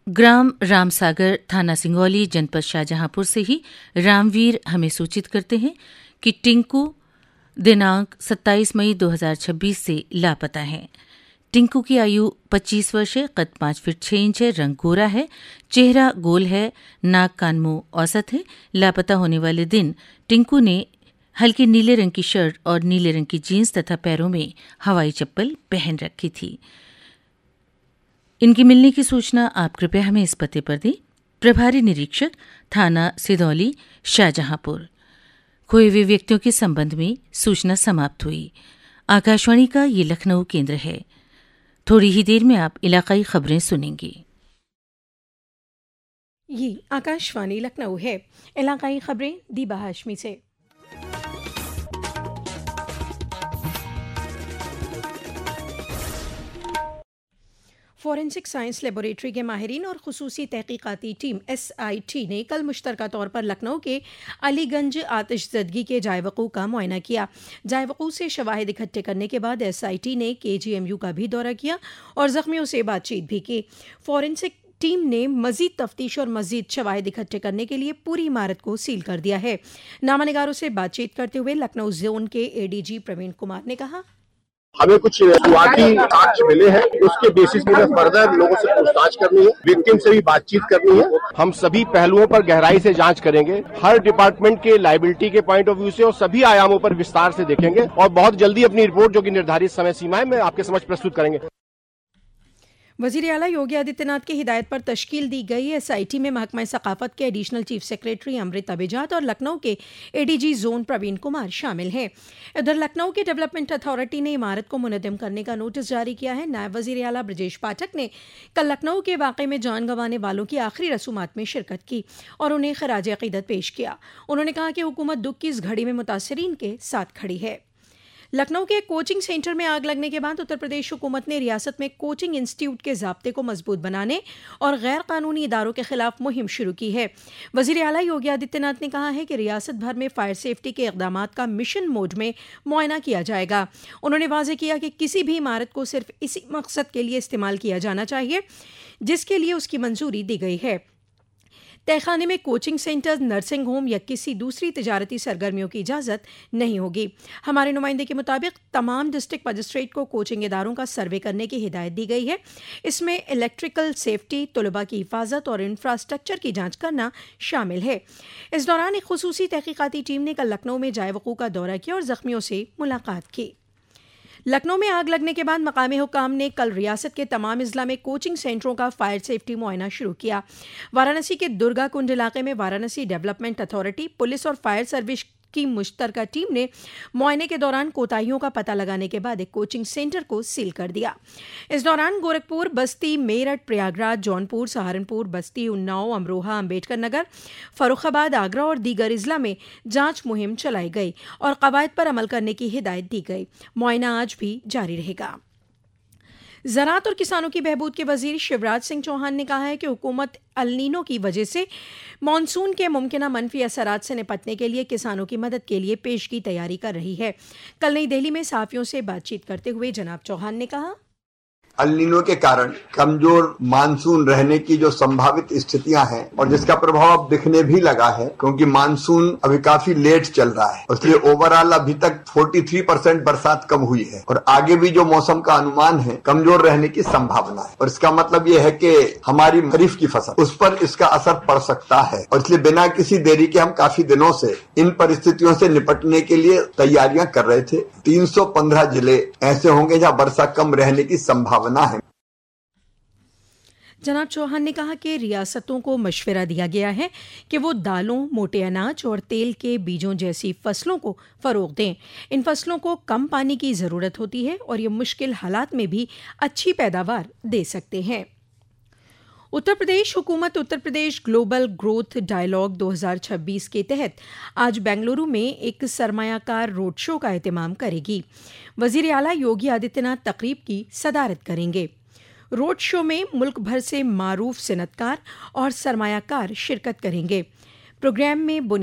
ग्राम रामसागर, थाना सिंगौली, जनपद शाहजहांपुर से ही रामवीर हमें सूचित करते हैं कि टिंकू दिनांक 27 मई 2026 से लापता है। टिंकू की आयु 25 वर्ष है, कद 5 फीट 6 इंच है, रंग गोरा है, चेहरा गोल है, नाक कान मुंह औसत है। लापता होने वाले दिन टिंकू ने हल्के नीले रंग की शर्ट और नीले रंग की जीन्स तथा पैरों में हवाई चप्पल पहन रखी थी। इनकी मिलने की सूचना आप कृपया हमें इस पते पर दें। प्रभारी निरीक्षक, थाना सिदौली, शाहजहांपुर। खोए हुए व्यक्तियों के संबंध में सूचना समाप्त हुई। आकाशवाणी का ये लखनऊ केंद्र है। थोड़ी ही देर में आप इलाकाई खबरें सुनेंगे। ये आकाशवाणी लखनऊ है। इलाकाई खबरें दीबा हाशमी से। फॉरेंसिक साइंस लेबोरेटरी के माहिरीन और खुसूसी तहकीकाती टीम SIT ने कल मुश्तरका तौर पर लखनऊ के अलीगंज आतिशज़दगी के जायवक़ू का मुआयना किया। जायवक़ू से शवाहिद इकट्ठे करने के बाद SIT ने KGMU का भी दौरा किया और ज़ख्मियों से बातचीत भी की। फॉरेंसिक टीम ने मजीद तफ्तीश और मजीद शवाहिद इकट्ठे करने के लिए पूरी इमारत को सील कर दिया है। नामानिगारों से बातचीत करते हुए लखनऊ जोन के ADG प्रवीण कुमार ने कहा, हमें कुछ शुरुआती साक्ष्य मिले हैं, उसके बेसिस में फर्दर लोगों से पूछताछ करनी है, विक्टिम से भी बातचीत करनी है। हम सभी पहलुओं पर गहराई से जांच करेंगे, हर डिपार्टमेंट के लायबिलिटी के पॉइंट ऑफ व्यू से और सभी आयामों पर विस्तार से देखेंगे और बहुत जल्दी अपनी रिपोर्ट जो कि निर्धारित समय सीमा में आपके समक्ष प्रस्तुत करेंगे। वज़ीर आला योगी आदित्यनाथ की हिदायत पर तश्कील दी गई SIT में महकमा सकाफत के एडिशनल चीफ सेक्रेटरी अमृता बिजात और लखनऊ के ADG जोन प्रवीण कुमार शामिल हैं। इधर लखनऊ की डेवलपमेंट अथॉरिटी ने इमारत को मुनद्दम करने का नोटिस जारी किया है। नायब वज़ीर आला ब्रजेश पाठक ने कल लखनऊ के वाक़े में जान गंवाने वालों की आखिरी रसूमात में शिरकत की और उन्हें खराज अक़ीदत पेश किया। उन्होंने कहा कि हुकूमत दुख की इस घड़ी में मुतासरीन के साथ खड़ी है। लखनऊ के कोचिंग सेंटर में आग लगने के बाद उत्तर प्रदेश हुकूमत ने रियासत में कोचिंग इंस्टीट्यूट के ज़ाब्ते को मजबूत बनाने और गैर कानूनी इदारों के खिलाफ मुहिम शुरू की है। वज़ीर आला योगी आदित्यनाथ ने कहा है कि रियासत भर में फायर सेफ्टी के इक़दामात का मिशन मोड में मुआयना किया जाएगा। उन्होंने वाज़ेह किया कि किसी भी इमारत को सिर्फ इसी मकसद के लिए इस्तेमाल किया जाना चाहिए जिसके लिए उसकी मंजूरी दी गई है। तहखाने में कोचिंग सेंटर, नर्सिंग होम या किसी दूसरी तिजारती सरगर्मियों की इजाज़त नहीं होगी। हमारे नुमाइंदे के मुताबिक तमाम डिस्ट्रिक्ट मजिस्ट्रेट को कोचिंग इदारों का सर्वे करने की हिदायत दी गई है। इसमें इलेक्ट्रिकल सेफ्टी, तलबा की हिफाजत और इंफ्रास्ट्रक्चर की जांच करना शामिल है। इस दौरान एक खुसूसी तहकीकाती टीम ने कल लखनऊ में जायवक़ू का दौरा किया और ज़ख्मियों से मुलाकात की। लखनऊ में आग लगने के बाद मकामी हुकाम ने कल रियासत के तमाम अजला में कोचिंग सेंटरों का फायर सेफ्टी मुआयना शुरू किया। वाराणसी के दुर्गा कुंड इलाके में वाराणसी डेवलपमेंट अथॉरिटी, पुलिस और फायर सर्विस की मुश्तरका टीम ने मुआयने के दौरान कोताहियों का पता लगाने के बाद एक कोचिंग सेंटर को सील कर दिया। इस दौरान गोरखपुर, बस्ती, मेरठ, प्रयागराज, जौनपुर, सहारनपुर, बस्ती, उन्नाव, अमरोहा, अम्बेडकर नगर, फर्रुखाबाद, आगरा और दीगर अजला में जांच मुहिम चलाई गई और कवायद पर अमल करने की हिदायत दी गई। मुआयना आज भी जारी रहेगा। ज़राअत और किसानों की बहबूद के वज़ीर शिवराज सिंह चौहान ने कहा है कि हुकूमत अल नीनो की वजह से मानसून के मुमकिना मनफी असरात से निपटने के लिए किसानों की मदद के लिए पेश की तैयारी कर रही है। कल नई दिल्ली में सहाफ़ियों से बातचीत करते हुए जनाब चौहान ने कहा, अल नीनो के कारण कमजोर मानसून रहने की जो संभावित स्थितियां हैं और जिसका प्रभाव अब दिखने भी लगा है, क्योंकि मानसून अभी काफी लेट चल रहा है, इसलिए ओवरऑल अभी तक 43% बरसात कम हुई है और आगे भी जो मौसम का अनुमान है कमजोर रहने की संभावना है और इसका मतलब ये है कि हमारी खरीफ की फसल उस पर इसका असर पड़ सकता है और इसलिए बिना किसी देरी के हम काफी दिनों से इन परिस्थितियों से निपटने के लिए तैयारियां कर रहे थे। 315 जिले ऐसे होंगे जहां वर्षा कम रहने की संभावना है। जनाब चौहान ने कहा कि रियासतों को मशवरा दिया गया है कि वो दालों, मोटे अनाज और तेल के बीजों जैसी फसलों को फ़रोग़ दें। इन फसलों को कम पानी की ज़रूरत होती है और ये मुश्किल हालात में भी अच्छी पैदावार दे सकते हैं। उत्तर प्रदेश हुकूमत Uttar Pradesh global growth dialogue 2026 के तहत आज बेंगलुरु में एक सरमायाकार रोड शो का एहतमाम करेगी। वज़ीर आला योगी आदित्यनाथ तकरीब की सदारत करेंगे। रोड शो में मुल्क भर से मारूफ सनतकार और सरमायाकार शिरकत करेंगे। प्रोग्राम में